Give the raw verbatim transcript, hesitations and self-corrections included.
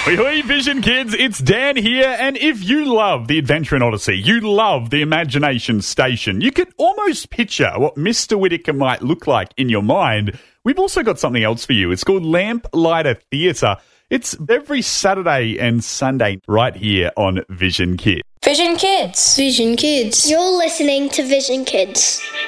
Oi, Vision Kids, it's Dan here, and if you love the Adventuring Odyssey, you love the Imagination Station, you could almost picture what Mister Whittaker might look like in your mind. We've also got something else for you. It's called Lamplighter Theatre. It's every Saturday and Sunday right here on Vision Kids. Vision Kids. Vision Kids. You're listening to Vision Kids.